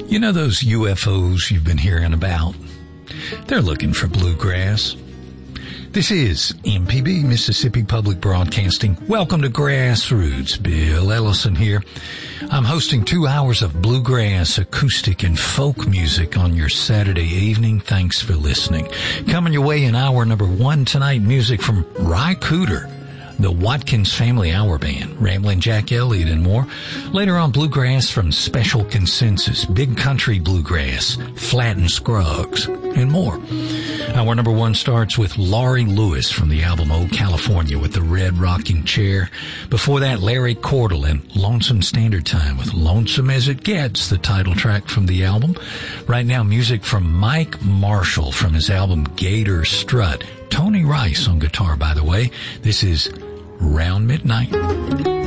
You know those UFOs you've been hearing about? They're looking for bluegrass. This is MPB, Mississippi Public Broadcasting. Welcome to Grassroots. Bill Ellison here. I'm hosting 2 hours of bluegrass, acoustic, and folk music on your Saturday evening. Thanks for listening. Coming your way in hour number 1 tonight, music from Ry Cooder, the Watkins Family Hour Band, Ramblin' Jack Elliott, and more. Later on, bluegrass from Special Consensus, Big Country Bluegrass, Flatt & Scruggs, and more. Hour number 1 starts with Laurie Lewis from the album Old California with the Red Rocking Chair. Before that, Larry Cordell and Lonesome Standard Time with Lonesome as It Gets, the title track from the album. Right now, music from Mike Marshall from his album Gator Strut. Tony Rice on guitar, by the way. This is Round Midnight.